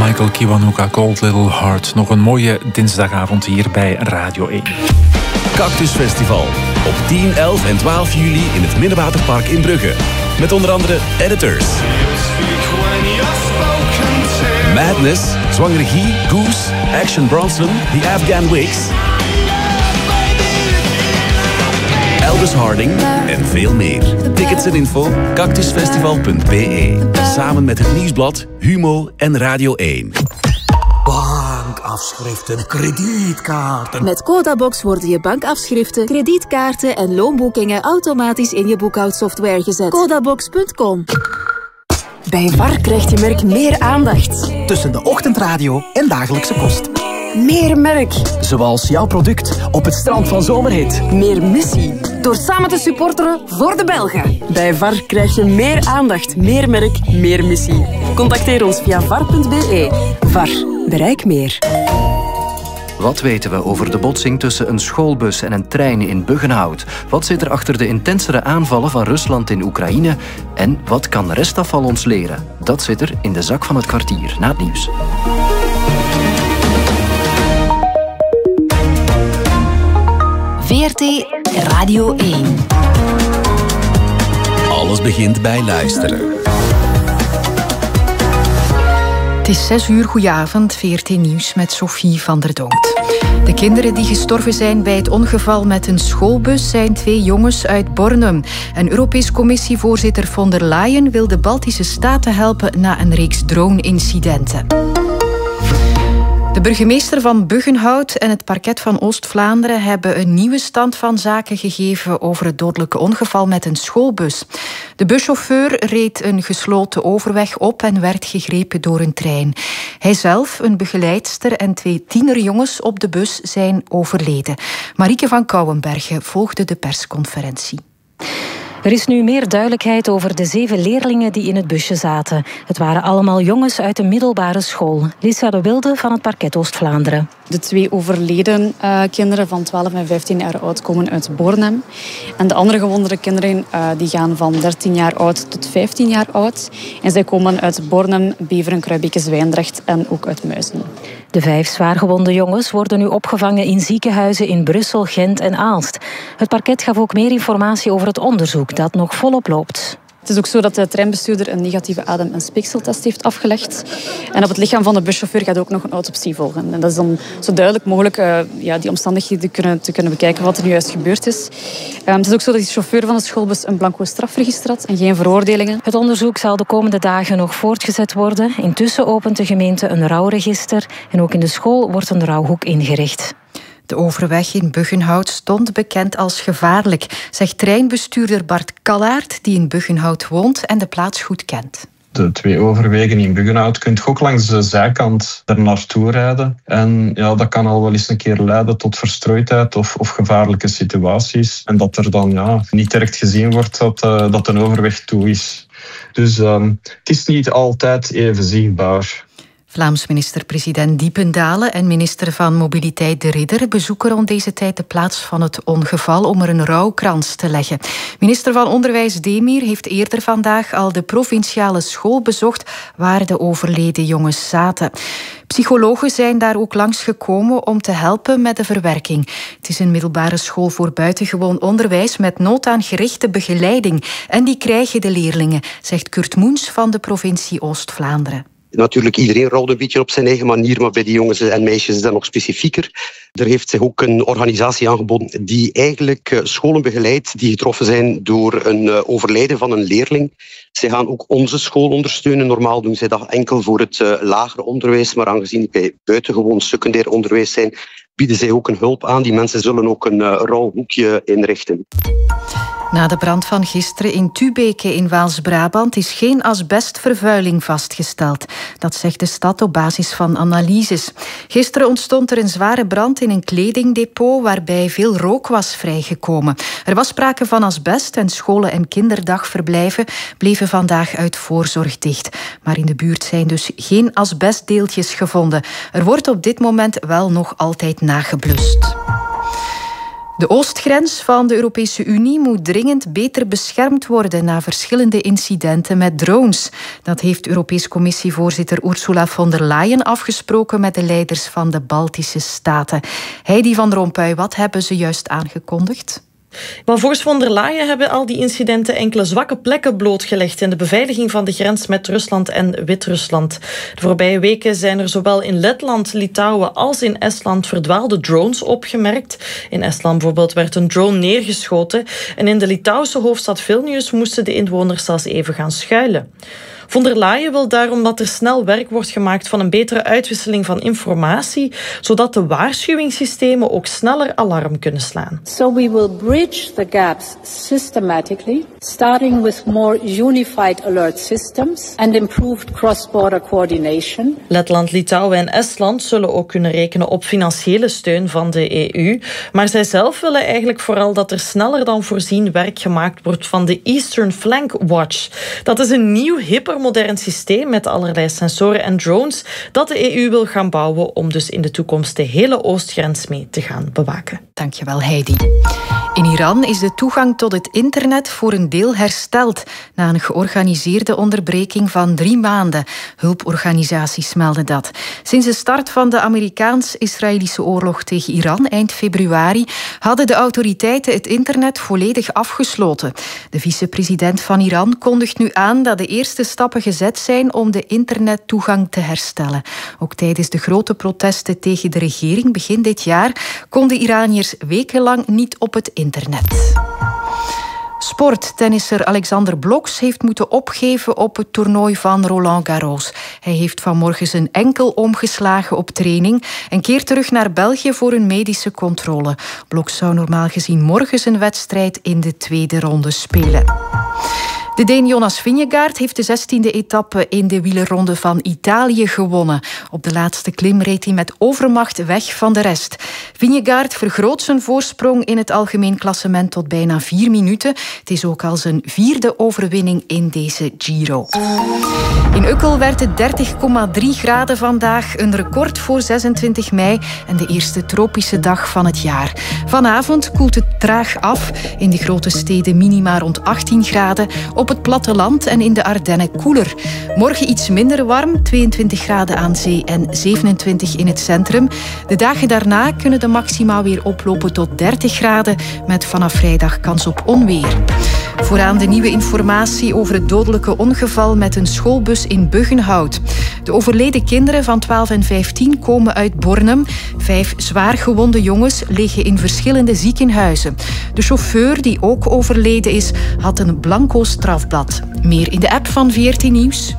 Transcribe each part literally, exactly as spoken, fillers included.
Michael Kiwanuka, Cold Little Heart. Nog een mooie dinsdagavond hier bij Radio één. Cactus Festival. Op tien, elf en twaalf juli in het Minnewaterpark in Brugge. Met onder andere Editors, Madness, Zwangere Guy, Goose, Action Bronson, The Afghan Wigs, Elvis Harding en veel meer. Tickets en info cactusfestival punt b e. Samen met het Nieuwsblad, Humo en Radio één. Bankafschriften, kredietkaarten. Met Codabox worden je bankafschriften, kredietkaarten en loonboekingen automatisch in je boekhoudsoftware gezet. Codabox punt com. Bij V A R krijgt je merk meer aandacht. Tussen de ochtendradio en dagelijkse kost. Meer merk. Zoals jouw product op het strand van Zomerhit. Meer missie. Door samen te supporteren voor de Belgen. Bij V A R krijg je meer aandacht, meer merk, meer missie. Contacteer ons via var punt b e. V A R. Bereik meer. Wat weten we over de botsing tussen een schoolbus en een trein in Buggenhout? Wat zit er achter de intensere aanvallen van Rusland in Oekraïne? En wat kan restafval ons leren? Dat zit er in de zak van het kwartier, na het nieuws. V R T Radio één. Alles begint bij luisteren. Het is zes uur, goedenavond, V R T Nieuws met Sophie van der Donkt. De kinderen die gestorven zijn bij het ongeval met een schoolbus zijn twee jongens uit Bornem. En Europees Commissievoorzitter von der Leyen wil de Baltische Staten helpen na een reeks drone-incidenten. De burgemeester van Buggenhout en het parket van Oost-Vlaanderen hebben een nieuwe stand van zaken gegeven over het dodelijke ongeval met een schoolbus. De buschauffeur reed een gesloten overweg op en werd gegrepen door een trein. Hij zelf, een begeleidster en twee tienerjongens op de bus zijn overleden. Marieke van Kouwenbergen volgde de persconferentie. Er is nu meer duidelijkheid over de zeven leerlingen die in het busje zaten. Het waren allemaal jongens uit de middelbare school. Lisa de Wilde van het parket Oost-Vlaanderen. De twee overleden uh, kinderen van twaalf en vijftien jaar oud komen uit Bornem. En de andere gewonde kinderen uh, die gaan van dertien jaar oud tot vijftien jaar oud. En zij komen uit Bornem, Beveren, Kruibeke, Zwijndrecht en ook uit Muizen. De vijf zwaargewonde jongens worden nu opgevangen in ziekenhuizen in Brussel, Gent en Aalst. Het parket gaf ook meer informatie over het onderzoek dat nog volop loopt. Het is ook zo dat de treinbestuurder een negatieve adem- en speekseltest heeft afgelegd. En op het lichaam van de buschauffeur gaat ook nog een autopsie volgen. En dat is dan zo duidelijk mogelijk uh, ja, die omstandigheden kunnen, te kunnen bekijken wat er nu juist gebeurd is. Um, het is ook zo dat die chauffeur van de schoolbus een blanco strafregister had en geen veroordelingen. Het onderzoek zal de komende dagen nog voortgezet worden. Intussen opent de gemeente een rouwregister en ook in de school wordt een rouwhoek ingericht. De overweg in Buggenhout stond bekend als gevaarlijk, zegt treinbestuurder Bart Kallaert, die in Buggenhout woont en de plaats goed kent. De twee overwegen in Buggenhout kun je ook langs de zijkant er naartoe rijden. En ja, dat kan al wel eens een keer leiden tot verstrooidheid of, of gevaarlijke situaties. En dat er dan ja, niet direct gezien wordt dat, uh, dat een overweg toe is. Dus uh, het is niet altijd even zichtbaar. Vlaams minister-president Diependalen en minister van Mobiliteit De Ridder bezoeken rond deze tijd de plaats van het ongeval om er een rouwkrans te leggen. Minister van Onderwijs Demir heeft eerder vandaag al de provinciale school bezocht waar de overleden jongens zaten. Psychologen zijn daar ook langsgekomen om te helpen met de verwerking. Het is een middelbare school voor buitengewoon onderwijs met nood aan gerichte begeleiding. En die krijgen de leerlingen, zegt Kurt Moens van de provincie Oost-Vlaanderen. Natuurlijk, iedereen rouwt een beetje op zijn eigen manier, maar bij die jongens en meisjes is dat nog specifieker. Er heeft zich ook een organisatie aangeboden die eigenlijk scholen begeleidt die getroffen zijn door een overlijden van een leerling. Zij gaan ook onze school ondersteunen. Normaal doen zij dat enkel voor het uh, lager onderwijs, maar aangezien wij buitengewoon secundair onderwijs zijn, bieden zij ook een hulp aan. Die mensen zullen ook een uh, rouwhoekje inrichten. Na de brand van gisteren in Tubeke in Waals-Brabant is geen asbestvervuiling vastgesteld. Dat zegt de stad op basis van analyses. Gisteren ontstond er een zware brand in een kledingdepot waarbij veel rook was vrijgekomen. Er was sprake van asbest en scholen en kinderdagverblijven bleven vandaag uit voorzorg dicht. Maar in de buurt zijn dus geen asbestdeeltjes gevonden. Er wordt op dit moment wel nog altijd nageblust. De oostgrens van de Europese Unie moet dringend beter beschermd worden na verschillende incidenten met drones. Dat heeft Europese Commissievoorzitter Ursula von der Leyen afgesproken met de leiders van de Baltische staten. Heidi van Rompuy, wat hebben ze juist aangekondigd? Maar volgens von der Leyen hebben al die incidenten enkele zwakke plekken blootgelegd in de beveiliging van de grens met Rusland en Wit-Rusland. De voorbije weken zijn er zowel in Letland, Litouwen als in Estland verdwaalde drones opgemerkt. In Estland bijvoorbeeld werd een drone neergeschoten en in de Litouwse hoofdstad Vilnius moesten de inwoners zelfs even gaan schuilen. Von der Leyen wil daarom dat er snel werk wordt gemaakt van een betere uitwisseling van informatie, zodat de waarschuwingssystemen ook sneller alarm kunnen slaan. So we will bridge the gaps systematically, starting with more unified alert systems and improved cross-border coordination. Letland, Litouwen en Estland zullen ook kunnen rekenen op financiële steun van de E U, maar zij zelf willen eigenlijk vooral dat er sneller dan voorzien werk gemaakt wordt van de Eastern Flank Watch. Dat is een nieuw hyper modern systeem met allerlei sensoren en drones dat de E U wil gaan bouwen om dus in de toekomst de hele oostgrens mee te gaan bewaken. Dankjewel, Heidi. In Iran is de toegang tot het internet voor een deel hersteld na een georganiseerde onderbreking van drie maanden. Hulporganisaties melden dat. Sinds de start van de Amerikaans-Israëlische oorlog tegen Iran eind februari hadden de autoriteiten het internet volledig afgesloten. De vicepresident van Iran kondigt nu aan dat de eerste stappen gezet zijn om de internettoegang te herstellen. Ook tijdens de grote protesten tegen de regering begin dit jaar konden Iraniërs wekenlang niet op het internet. Sport. Tennisser Alexander Bloks heeft moeten opgeven op het toernooi van Roland Garros. Hij heeft vanmorgen zijn enkel omgeslagen op training en keert terug naar België voor een medische controle. Bloks zou normaal gezien morgen zijn wedstrijd in de tweede ronde spelen. De Deen Jonas Vingegaard heeft de zestiende etappe in de wielerronde van Italië gewonnen. Op de laatste klim reed hij met overmacht weg van de rest. Vingegaard vergroot zijn voorsprong in het algemeen klassement tot bijna vier minuten. Het is ook al zijn vierde overwinning in deze Giro. In Ukkel werd het dertig komma drie graden vandaag, een record voor zesentwintig mei en de eerste tropische dag van het jaar. Vanavond koelt het traag af. In de grote steden minima rond achttien graden. Op het platteland en in de Ardennen koeler. Morgen iets minder warm, tweeëntwintig graden aan zee en zevenentwintig in het centrum. De dagen daarna kunnen de maxima weer oplopen tot dertig graden, met vanaf vrijdag kans op onweer. Vooraan de nieuwe informatie over het dodelijke ongeval met een schoolbus in Buggenhout. De overleden kinderen van twaalf en vijftien komen uit Bornem. Vijf zwaargewonde jongens liggen in verschillende ziekenhuizen. De chauffeur, die ook overleden is, had een blanco strafblad. Meer in de app van V R T Nieuws.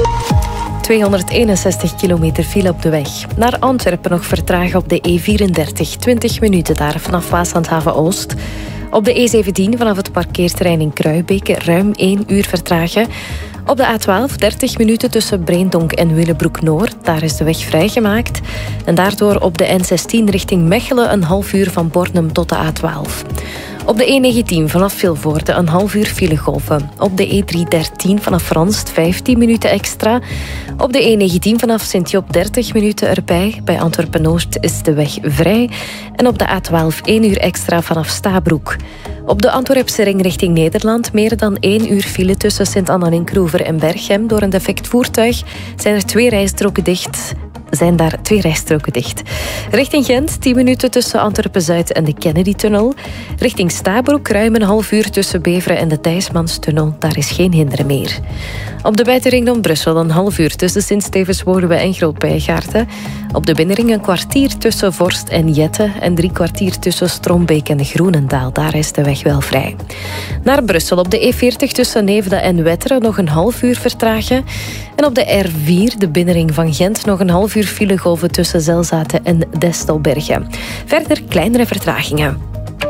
tweehonderdeenenzestig kilometer file op de weg. Naar Antwerpen nog vertragen op de E vierendertig. twintig minuten daar vanaf Waaslandhaven Oost. Op de E zeventien vanaf het parkeerterrein in Kruibeke ruim één uur vertragen. Op de A twaalf dertig minuten tussen Breendonk en Willebroek-Noord. Daar is de weg vrijgemaakt. En daardoor op de N zestien richting Mechelen een half uur van Bornem tot de A twaalf. Op de E negentien vanaf Vilvoorde een half uur filegolven. Op de E driehonderddertien vanaf Franst vijftien minuten extra. Op de E negentien vanaf Sint-Job dertig minuten erbij. Bij Antwerpen-Oost is de weg vrij. En op de A twaalf één uur extra vanaf Stabroek. Op de Antwerpse ring richting Nederland meer dan één uur file tussen Sint-Anna-in-Kroever en Berchem. Door een defect voertuig zijn er twee rijstroken dicht. zijn daar twee rijstroken dicht. Richting Gent, tien minuten tussen Antwerpen-Zuid en de Kennedy-tunnel. Richting Stabroek, ruim een half uur tussen Beveren en de Thijsmanstunnel. Daar is geen hinder meer. Op de buitenring rond Brussel een half uur tussen Sint-Stevens-Woluwe en Groot-Bijgaarten. Op de binnenring een kwartier tussen Vorst en Jette en drie kwartier tussen Strombeek en Groenendaal. Daar is de weg wel vrij. Naar Brussel op de E veertig tussen Neefde en Wetteren nog een half uur vertragen. En op de R vier, de binnenring van Gent, nog een half uur filegolven tussen Zelzaten en Destelbergen. Verder kleinere vertragingen.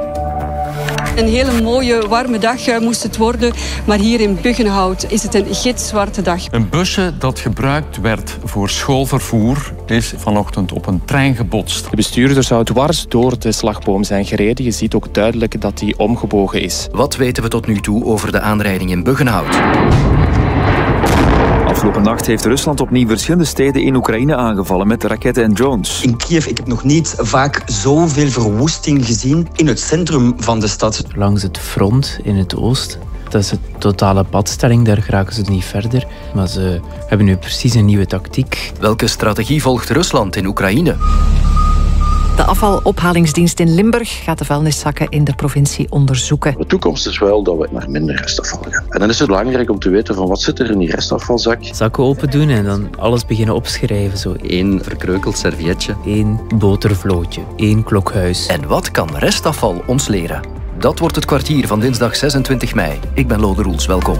Een hele mooie, warme dag moest het worden, maar hier in Buggenhout is het een gitzwarte dag. Een busje dat gebruikt werd voor schoolvervoer is vanochtend op een trein gebotst. De bestuurder zou dwars door de slagboom zijn gereden. Je ziet ook duidelijk dat hij omgebogen is. Wat weten we tot nu toe over de aanrijding in Buggenhout? Afgelopen nacht heeft Rusland opnieuw verschillende steden in Oekraïne aangevallen met raketten en drones. In Kiev, ik heb nog niet vaak zoveel verwoesting gezien in het centrum van de stad. Langs het front in het oosten. Dat is een totale padstelling, daar geraken ze niet verder. Maar ze hebben nu precies een nieuwe tactiek. Welke strategie volgt Rusland in Oekraïne? De afvalophalingsdienst in Limburg gaat de vuilniszakken in de provincie onderzoeken. De toekomst is wel dat we naar minder restafval gaan. En dan is het belangrijk om te weten van wat zit er in die restafvalzak. Zakken open doen en dan alles beginnen opschrijven. Zo. Eén verkreukeld servietje. Eén botervlootje. Één klokhuis. En wat kan restafval ons leren? Dat wordt het kwartier van dinsdag zesentwintig mei. Ik ben Lode Roels, welkom.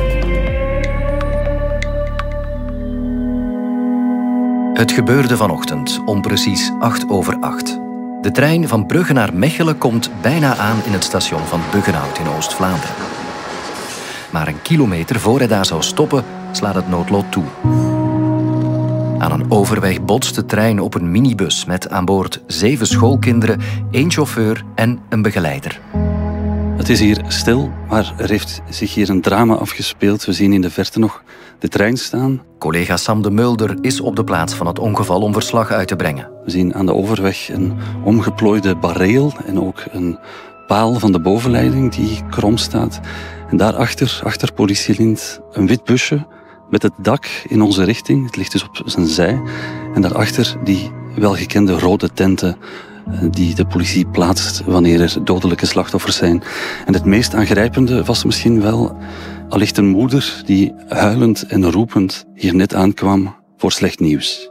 Het gebeurde vanochtend om precies acht over acht. De trein van Brugge naar Mechelen komt bijna aan in het station van Buggenhout in Oost-Vlaanderen. Maar een kilometer voor hij daar zou stoppen, slaat het noodlot toe. Aan een overweg botst de trein op een minibus met aan boord zeven schoolkinderen, één chauffeur en een begeleider. Het is hier stil, maar er heeft zich hier een drama afgespeeld. We zien in de verte nog de trein staan. Collega Sam de Mulder is op de plaats van het ongeval om verslag uit te brengen. We zien aan de overweg een omgeplooide bareel en ook een paal van de bovenleiding die krom staat. En daarachter, achter politielint, een wit busje met het dak in onze richting. Het ligt dus op zijn zij. En daarachter die welgekende rode tenten die de politie plaatst wanneer er dodelijke slachtoffers zijn. En het meest aangrijpende was misschien wel allicht een moeder die huilend en roepend hier net aankwam voor slecht nieuws.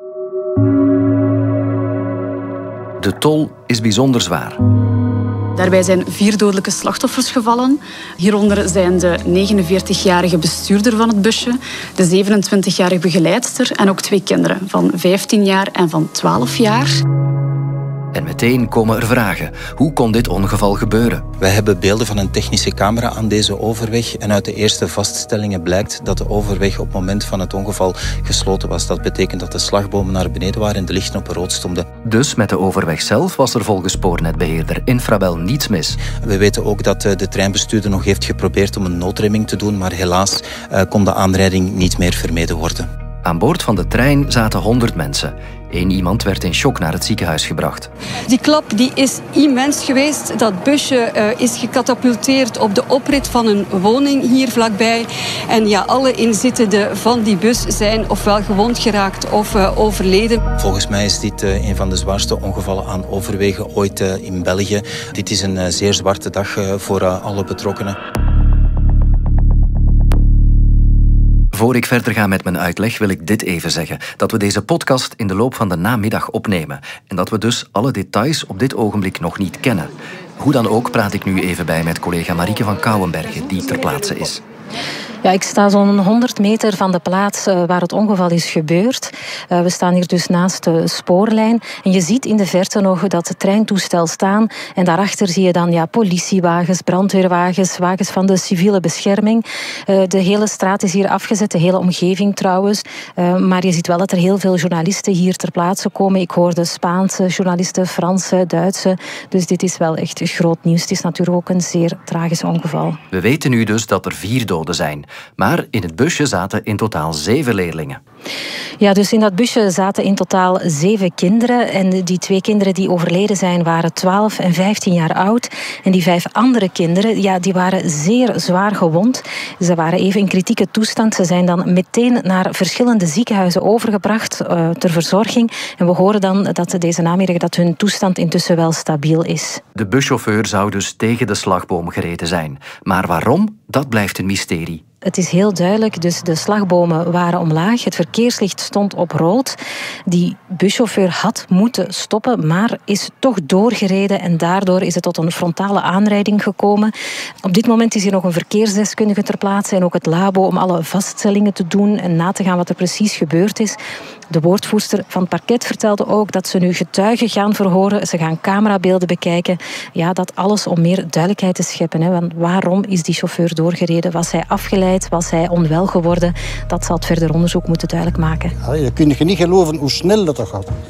De tol is bijzonder zwaar. Daarbij zijn vier dodelijke slachtoffers gevallen. Hieronder zijn de negenenveertigjarige bestuurder van het busje, de zevenentwintigjarige begeleidster en ook twee kinderen van vijftien jaar en van twaalf jaar. En meteen komen er vragen. Hoe kon dit ongeval gebeuren? Wij hebben beelden van een technische camera aan deze overweg. En uit de eerste vaststellingen blijkt dat de overweg op het moment van het ongeval gesloten was. Dat betekent dat de slagbomen naar beneden waren en de lichten op rood stonden. Dus met de overweg zelf was er volgens spoornetbeheerder Infrabel niets mis. We weten ook dat de treinbestuurder nog heeft geprobeerd om een noodremming te doen. Maar helaas kon de aanrijding niet meer vermeden worden. Aan boord van de trein zaten honderd mensen. Eén iemand werd in shock naar het ziekenhuis gebracht. Die klap die is immens geweest. Dat busje uh, is gecatapulteerd op de oprit van een woning hier vlakbij. En ja, alle inzittenden van die bus zijn ofwel gewond geraakt of uh, overleden. Volgens mij is dit uh, een van de zwaarste ongevallen aan overwegen ooit uh, in België. Dit is een uh, zeer zwarte dag uh, voor uh, alle betrokkenen. Voor ik verder ga met mijn uitleg wil ik dit even zeggen. Dat we deze podcast in de loop van de namiddag opnemen. En dat we dus alle details op dit ogenblik nog niet kennen. Hoe dan ook praat ik nu even bij met collega Marieke van Kouwenbergen, die ter plaatse is. Ja, ik sta zo'n honderd meter van de plaats uh, waar het ongeval is gebeurd. Uh, we staan hier dus naast de spoorlijn. En je ziet in de verte nog dat treintoestel staan. En daarachter zie je dan ja, politiewagens, brandweerwagens, wagens van de civiele bescherming. Uh, de hele straat is hier afgezet, de hele omgeving trouwens. Uh, maar je ziet wel dat er heel veel journalisten hier ter plaatse komen. Ik hoorde Spaanse journalisten, Franse, Duitse. Dus dit is wel echt groot nieuws. Het is natuurlijk ook een zeer tragisch ongeval. We weten nu dus dat er vier doden zijn. Maar in het busje zaten in totaal zeven leerlingen. Ja, dus in dat busje zaten in totaal zeven kinderen. En die twee kinderen die overleden zijn waren twaalf en vijftien jaar oud. En die vijf andere kinderen, ja, die waren zeer zwaar gewond. Ze waren even in kritieke toestand. Ze zijn dan meteen naar verschillende ziekenhuizen overgebracht uh, ter verzorging. En we horen dan dat deze namiddag dat hun toestand intussen wel stabiel is. De buschauffeur zou dus tegen de slagboom gereden zijn. Maar waarom? Dat blijft een mysterie. Het is heel duidelijk, dus de slagbomen waren omlaag. Het verkeerslicht stond op rood. Die buschauffeur had moeten stoppen, maar is toch doorgereden. En daardoor is het tot een frontale aanrijding gekomen. Op dit moment is hier nog een verkeersdeskundige ter plaatse en ook het labo om alle vaststellingen te doen en na te gaan wat er precies gebeurd is. De woordvoerster van het parket vertelde ook dat ze nu getuigen gaan verhoren. Ze gaan camerabeelden bekijken. Ja, dat alles om meer duidelijkheid te scheppen. Hè. Want waarom is die chauffeur doorgereden? Was hij afgeleid? Was hij onwel geworden? Dat zal het verder onderzoek moeten duidelijk maken. Ja, je kunt je niet geloven hoe snel dat gaat.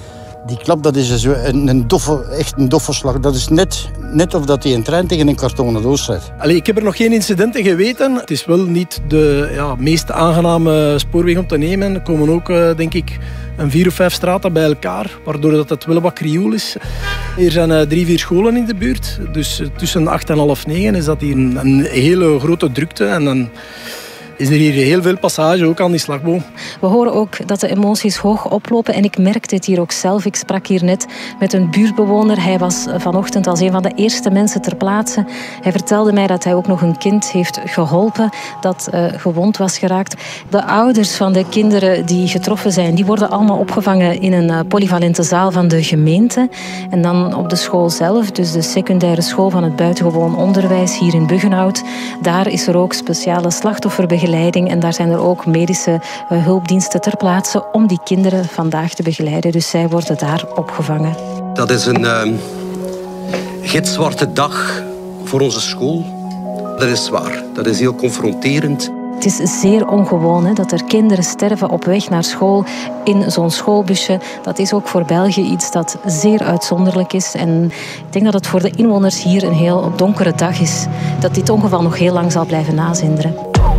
Die klap, dat is zo een, een doffe, echt een doffe slag. Dat is net, net of dat hij een trein tegen een kartonnen doos rijdt. Allee, ik heb er nog geen incidenten geweten. Het is wel niet de ja, meest aangename spoorweg om te nemen. Er komen ook, uh, denk ik, een vier of vijf straten bij elkaar, waardoor dat het wel wat krioel is. Hier zijn uh, drie, vier scholen in de buurt. Dus uh, tussen acht en half negen is dat hier een, een hele grote drukte. En dan is er hier heel veel passage, ook aan die slagboom. We horen ook dat de emoties hoog oplopen en ik merkte het hier ook zelf. Ik sprak hier net met een buurtbewoner. Hij was vanochtend als een van de eerste mensen ter plaatse. Hij vertelde mij dat hij ook nog een kind heeft geholpen dat uh, gewond was geraakt. De ouders van de kinderen die getroffen zijn, die worden allemaal opgevangen in een uh, polyvalente zaal van de gemeente. En dan op de school zelf, dus de secundaire school van het buitengewoon onderwijs hier in Buggenhout. Daar is er ook speciale slachtofferbegeleiding. En daar zijn er ook medische uh, hulpdiensten ter plaatse om die kinderen vandaag te begeleiden. Dus zij worden daar opgevangen. Dat is een uh, gitzwarte dag voor onze school. Dat is zwaar. Dat is heel confronterend. Het is zeer ongewoon hè, dat er kinderen sterven op weg naar school in zo'n schoolbusje. Dat is ook voor België iets dat zeer uitzonderlijk is. En ik denk dat het voor de inwoners hier een heel donkere dag is. Dat dit ongeval nog heel lang zal blijven nazinderen.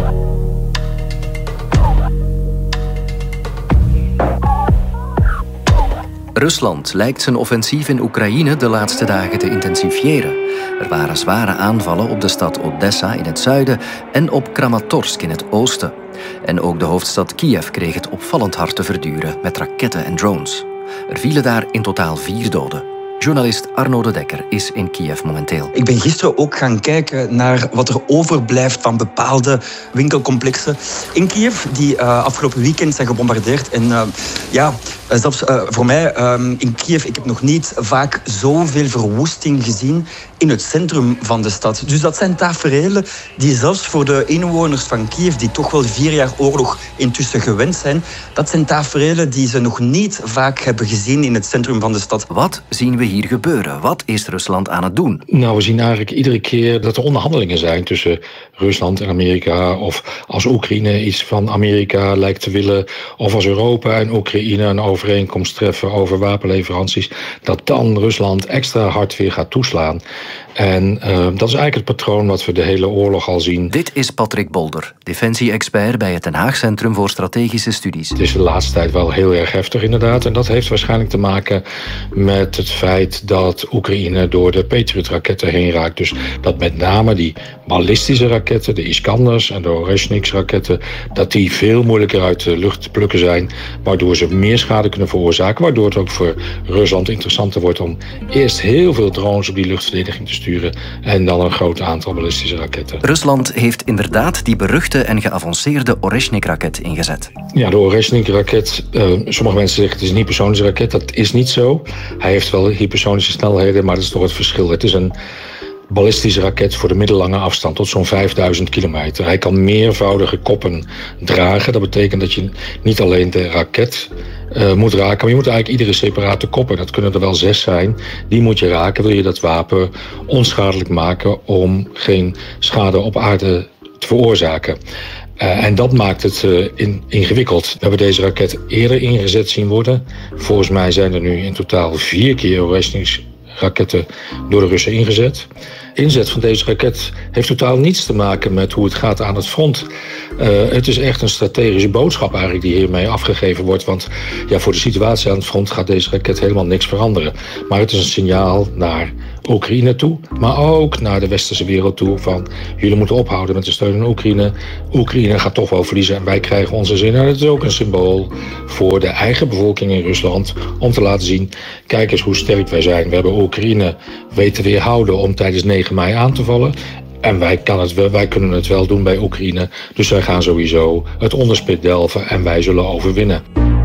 Rusland lijkt zijn offensief in Oekraïne de laatste dagen te intensifiëren. Er waren zware aanvallen op de stad Odessa in het zuiden en op Kramatorsk in het oosten. En ook de hoofdstad Kiev kreeg het opvallend hard te verduren met raketten en drones. Er vielen daar in totaal vier doden. Journalist Arno de Dekker is in Kiev momenteel. Ik ben gisteren ook gaan kijken naar wat er overblijft van bepaalde winkelcomplexen in Kiev die uh, afgelopen weekend zijn gebombardeerd. En uh, ja, zelfs uh, voor mij uh, in Kiev, ik heb nog niet vaak zoveel verwoesting gezien in het centrum van de stad. Dus dat zijn taferelen die zelfs voor de inwoners van Kiev, die toch wel vier jaar oorlog intussen gewend zijn, dat zijn taferelen die ze nog niet vaak hebben gezien in het centrum van de stad. Wat zien we hier gebeuren? Wat is Rusland aan het doen? Nou, we zien eigenlijk iedere keer dat er onderhandelingen zijn tussen Rusland en Amerika. Of als Oekraïne iets van Amerika lijkt te willen. Of als Europa en Oekraïne een overeenkomst treffen over wapenleveranties. Dat dan Rusland extra hard weer gaat toeslaan. En uh, dat is eigenlijk het patroon wat we de hele oorlog al zien. Dit is Patrick Bolder, defensie-expert bij het Den Haag Centrum voor Strategische Studies. Het is de laatste tijd wel heel erg heftig inderdaad. En dat heeft waarschijnlijk te maken met het feit dat Oekraïne door de Patriot-raketten heen raakt. Dus dat met name die ballistische raketten, de Iskanders en de Oreshniks-raketten, dat die veel moeilijker uit de lucht te plukken zijn. Waardoor ze meer schade kunnen veroorzaken. Waardoor het ook voor Rusland interessanter wordt om eerst heel veel drones op die luchtverdediging te sturen. En dan een groot aantal ballistische raketten. Rusland heeft inderdaad die beruchte en geavanceerde Oreshnik-raket ingezet. Ja, de Oreshnik-raket, uh, sommige mensen zeggen het is een hypersonische raket. Dat is niet zo. Hij heeft wel hypersonische snelheden, maar dat is toch het verschil. Het is een ballistische raket voor de middellange afstand tot zo'n vijfduizend kilometer. Hij kan meervoudige koppen dragen. Dat betekent dat je niet alleen de raket uh, moet raken, maar je moet eigenlijk iedere separate koppen, dat kunnen er wel zes zijn, die moet je raken. Wil je dat wapen onschadelijk maken om geen schade op aarde te veroorzaken. Uh, en dat maakt het uh, in, ingewikkeld. We hebben deze raket eerder ingezet zien worden. Volgens mij zijn er nu in totaal vier keer Oreshniks raketten door de Russen ingezet. Inzet van deze raket heeft totaal niets te maken met hoe het gaat aan het front. Uh, het is echt een strategische boodschap eigenlijk die hiermee afgegeven wordt. Want ja, voor de situatie aan het front gaat deze raket helemaal niks veranderen. Maar het is een signaal naar Oekraïne toe, maar ook naar de westerse wereld toe van jullie moeten ophouden met de steun aan Oekraïne. Oekraïne gaat toch wel verliezen en wij krijgen onze zin. En het is ook een symbool voor de eigen bevolking in Rusland om te laten zien, kijk eens hoe sterk wij zijn. We hebben Oekraïne weten weerhouden om tijdens negen mei aan te vallen. En wij, kan het wel, wij kunnen het wel doen bij Oekraïne. Dus wij gaan sowieso het onderspit delven en wij zullen overwinnen.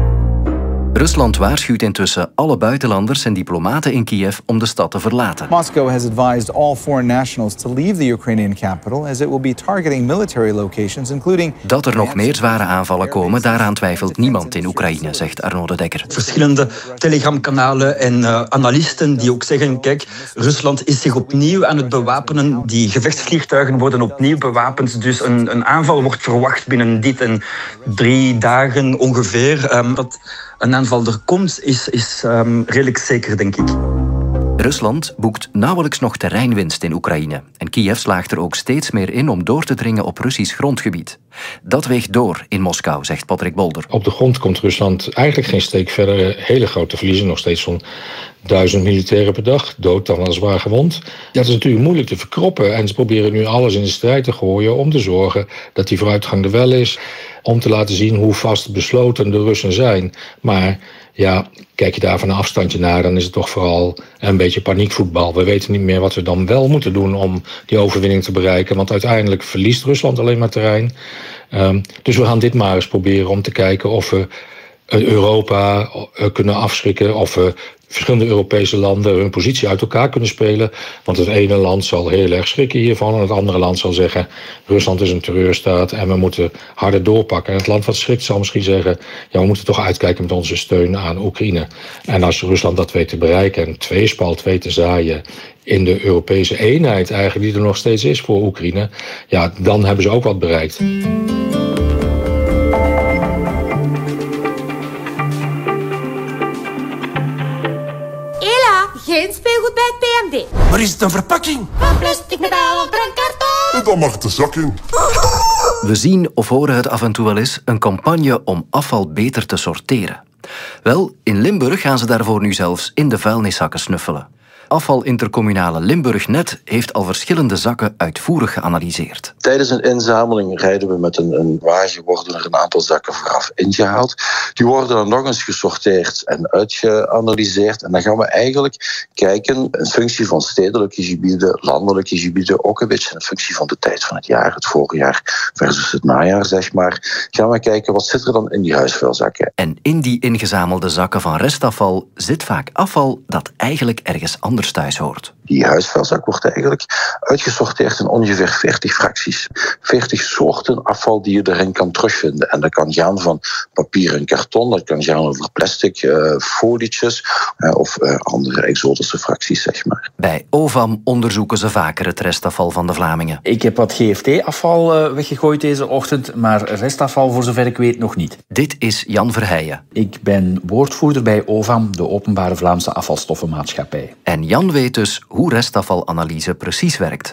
Rusland waarschuwt intussen alle buitenlanders en diplomaten in Kiev om de stad te verlaten. Moscow has advised all foreign nationals to leave the Ukrainian capital as it will be targeting military locations including. Dat er nog meer zware aanvallen komen, daaraan twijfelt niemand in Oekraïne, zegt Arno de Dekker. Verschillende telegramkanalen en uh, analisten die ook zeggen, kijk, Rusland is zich opnieuw aan het bewapenen. Die gevechtsvliegtuigen worden opnieuw bewapend. Dus een, een aanval wordt verwacht binnen dit en drie dagen ongeveer. Um, dat een aanval aanval er komt, is, is um, redelijk zeker, denk ik. Rusland boekt nauwelijks nog terreinwinst in Oekraïne. En Kiev slaagt er ook steeds meer in om door te dringen op Russisch grondgebied. Dat weegt door in Moskou, zegt Patrick Bolder. Op de grond komt Rusland eigenlijk geen steek verder. Hele grote verliezen, nog steeds zo'n duizend militairen per dag. Dood, dan wel zwaar gewond. Dat is natuurlijk moeilijk te verkroppen. En ze proberen nu alles in de strijd te gooien om te zorgen dat die vooruitgang er wel is. Om te laten zien hoe vastbesloten de Russen zijn. Maar ja, kijk je daar van een afstandje naar, dan is het toch vooral een beetje paniekvoetbal. We weten niet meer wat we dan wel moeten doen om die overwinning te bereiken. Want uiteindelijk verliest Rusland alleen maar terrein. Um, dus we gaan dit maar eens proberen om te kijken of we Europa kunnen afschrikken. Of we verschillende Europese landen hun positie uit elkaar kunnen spelen. Want het ene land zal heel erg schrikken hiervan. En het andere land zal zeggen, Rusland is een terreurstaat en we moeten harder doorpakken. En het land wat schrikt zal misschien zeggen, ja, we moeten toch uitkijken met onze steun aan Oekraïne. En als Rusland dat weet te bereiken en tweespalt weet te zaaien in de Europese eenheid eigenlijk, die er nog steeds is voor Oekraïne, ja, dan hebben ze ook wat bereikt. Geen speelgoed bij het P M D. Maar is het een verpakking? Van plastic, metaal of drankkarton? En dan mag het de zak in. We zien of horen het af en toe wel eens een campagne om afval beter te sorteren. Wel, in Limburg gaan ze daarvoor nu zelfs in de vuilniszakken snuffelen. Afval Intercommunale Limburg Net heeft al verschillende zakken uitvoerig geanalyseerd. Tijdens een inzameling rijden we met een, een wagen, worden er een aantal zakken vooraf ingehaald. Die worden dan nog eens gesorteerd en uitgeanalyseerd. En dan gaan we eigenlijk kijken, in functie van stedelijke gebieden, landelijke gebieden, ook een beetje in functie van de tijd van het jaar, het voorjaar versus het najaar, zeg maar, gaan we kijken wat zit er dan in die huisvuilzakken. En in die ingezamelde zakken van restafval zit vaak afval dat eigenlijk ergens anders thuis hoort. Die huisvuilzak wordt eigenlijk uitgesorteerd in ongeveer veertig fracties. veertig soorten afval die je erin kan terugvinden. En dat kan gaan van papier en karton, dat kan gaan over plastic, uh, folietjes uh, of uh, andere exotische fracties, zeg maar. Bij O V A M onderzoeken ze vaker het restafval van de Vlamingen. Ik heb wat G F T-afval uh, weggegooid deze ochtend, maar restafval voor zover ik weet nog niet. Dit is Jan Verheijen. Ik ben woordvoerder bij O V A M, de Openbare Vlaamse Afvalstoffenmaatschappij. En Jan weet dus hoe restafvalanalyse precies werkt.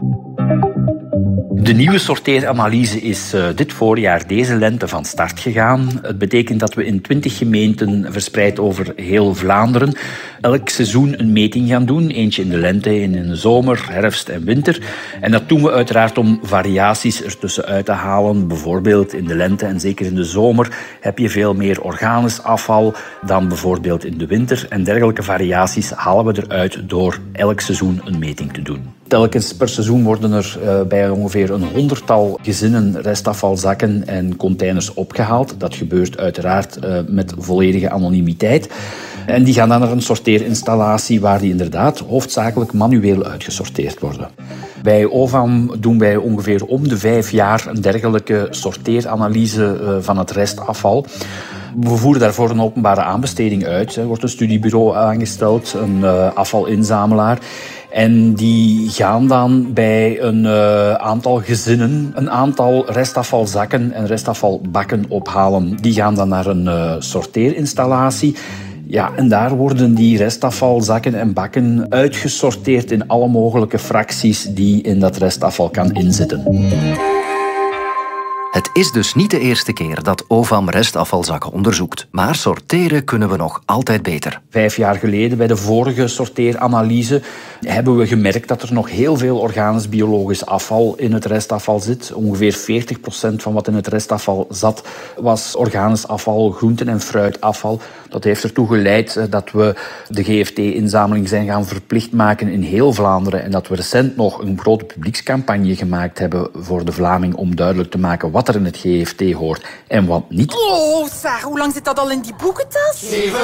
De nieuwe sorteeranalyse is uh, dit voorjaar, deze lente, van start gegaan. Het betekent dat we in twintig gemeenten verspreid over heel Vlaanderen elk seizoen een meting gaan doen. Eentje in de lente, in de zomer, herfst en winter. En dat doen we uiteraard om variaties ertussen uit te halen. Bijvoorbeeld in de lente en zeker in de zomer heb je veel meer organisch afval dan bijvoorbeeld in de winter. En dergelijke variaties halen we eruit door elk seizoen een meting te doen. Telkens per seizoen worden er uh, bij ongeveer een honderdtal gezinnen restafvalzakken en containers opgehaald. Dat gebeurt uiteraard uh, met volledige anonimiteit. En die gaan dan naar een sorteerinstallatie waar die inderdaad hoofdzakelijk manueel uitgesorteerd worden. Bij O V A M doen wij ongeveer om de vijf jaar een dergelijke sorteeranalyse uh, van het restafval. We voeren daarvoor een openbare aanbesteding uit. Er wordt een studiebureau aangesteld, een uh, afvalinzamelaar. En die gaan dan bij een uh, aantal gezinnen een aantal restafvalzakken en restafvalbakken ophalen. Die gaan dan naar een uh, sorteerinstallatie. Ja, en daar worden die restafvalzakken en bakken uitgesorteerd in alle mogelijke fracties die in dat restafval kan inzitten. Het is dus niet de eerste keer dat O V A M restafvalzakken onderzoekt. Maar sorteren kunnen we nog altijd beter. Vijf jaar geleden, bij de vorige sorteeranalyse, hebben we gemerkt dat er nog heel veel organisch-biologisch afval in het restafval zit. Ongeveer veertig procent van wat in het restafval zat, was organisch afval, groenten- en fruitafval. Dat heeft ertoe geleid dat we de G F T-inzameling zijn gaan verplicht maken in heel Vlaanderen. En dat we recent nog een grote publiekscampagne gemaakt hebben voor de Vlaming om duidelijk te maken wat er in het G F T hoort en wat niet. Oh, zeg, hoe lang zit dat al in die boekentas? Zeven.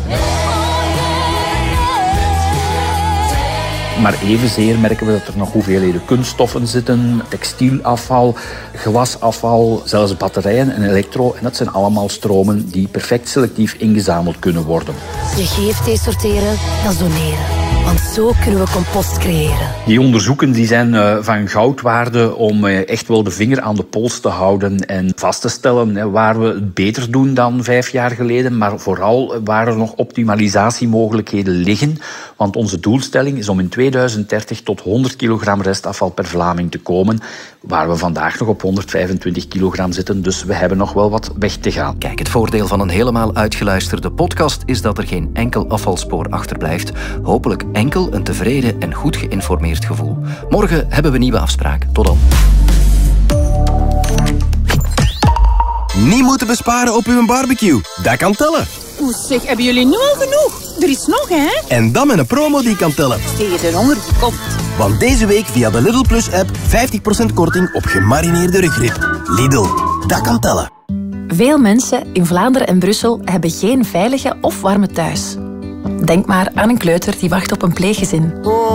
Maar evenzeer merken we dat er nog hoeveelheden kunststoffen zitten, textielafval, gewasafval, zelfs batterijen en elektro. En dat zijn allemaal stromen die perfect selectief ingezameld kunnen worden. Je G F T sorteren, dat is doneren. Want Zo kunnen we compost creëren. Die onderzoeken die zijn uh, van goudwaarde om uh, echt wel de vinger aan de pols te houden en vast te stellen uh, waar we het beter doen dan vijf jaar geleden, maar vooral waar er nog optimalisatiemogelijkheden liggen. Want onze doelstelling is om in tweeduizend dertig tot honderd kilogram restafval per Vlaming te komen, waar we vandaag nog op honderdvijfentwintig kilogram zitten. Dus we hebben nog wel wat weg te gaan. Kijk, het voordeel van een helemaal uitgeluisterde podcast is dat er geen enkel afvalspoor achterblijft. Hopelijk enkel een tevreden en goed geïnformeerd gevoel. Morgen hebben we nieuwe afspraken. Tot dan. Niet moeten besparen op uw barbecue. Dat kan tellen. Oeh, zeg, hebben jullie nu al genoeg? Er is nog, hè? En dan met een promo die kan tellen. Tegen de honger komt. Want deze week via de Lidl Plus app vijftig procent korting op gemarineerde rugrib. Lidl, dat kan tellen. Veel mensen in Vlaanderen en Brussel hebben geen veilige of warme thuis. Denk maar aan een kleuter die wacht op een pleeggezin.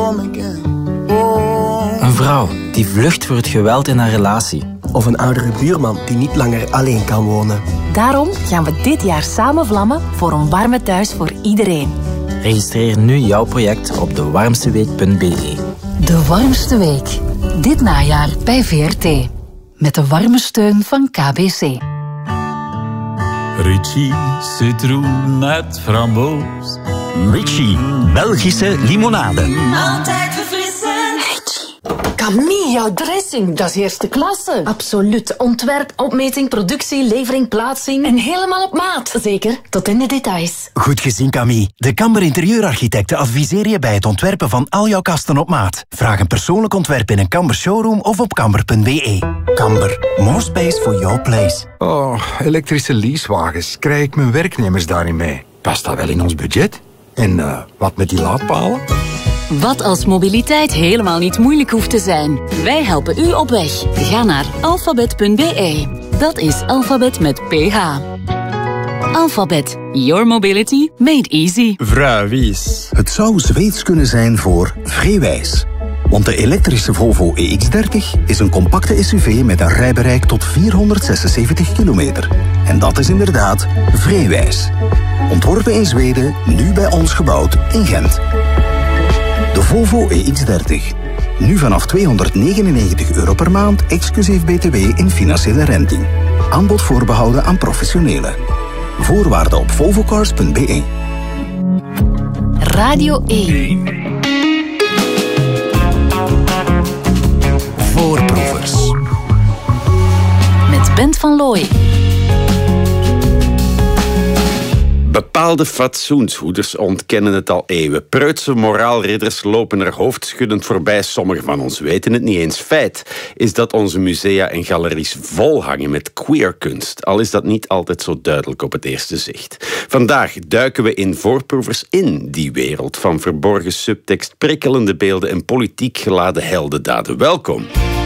Een vrouw die vlucht voor het geweld in haar relatie. Of een oudere buurman die niet langer alleen kan wonen. Daarom gaan we dit jaar samen vlammen voor een warme thuis voor iedereen. Registreer nu jouw project op de warmsteweek punt b e. De Warmste Week. Dit najaar bij V R T. Met de warme steun van K B C. Richie citroen met framboos. Richie, Belgische limonade. Altijd verfrissend. Camille, jouw dressing, dat is eerste klasse. Absoluut. Ontwerp, opmeting, productie, levering, plaatsing. En helemaal op maat. Zeker, tot in de details. Goed gezien, Camille. De Kamber Interieurarchitecten adviseren je bij het ontwerpen van al jouw kasten op maat. Vraag een persoonlijk ontwerp in een Kamber showroom of op kamber punt b e. Kamber, more space for your place. Oh, elektrische leasewagens. Krijg ik mijn werknemers daarin mee? Past dat wel in ons budget? En uh, wat met die laadpalen? Wat als mobiliteit helemaal niet moeilijk hoeft te zijn? Wij helpen u op weg. Ga naar alfabet punt b e. Dat is alfabet met P H. Alfabet. Your mobility made easy. Vrouwies. Het zou Zweeds kunnen zijn voor Vreewijs. Want de elektrische Volvo E X dertig is een compacte S U V met een rijbereik tot vierhonderdzesenzeventig kilometer. En dat is inderdaad Vreewijs. Ontworpen in Zweden, nu bij ons gebouwd in Gent. De Volvo E X dertig. Nu vanaf tweehonderdnegenennegentig euro per maand, exclusief B T W in financiële renting. Aanbod voorbehouden aan professionelen. Voorwaarden op volvocars punt b e. Radio één. Voorproevers. Met Bent van Looy. Bepaalde fatsoenshoeders ontkennen het al eeuwen. Preutse moraalridders lopen er hoofdschuddend voorbij. Sommigen van ons weten het niet eens. Feit is dat onze musea en galeries vol hangen met queerkunst. Al is dat niet altijd zo duidelijk op het eerste zicht. Vandaag duiken we in Voorproevers in die wereld van verborgen subtekst, prikkelende beelden en politiek geladen heldendaden. Welkom.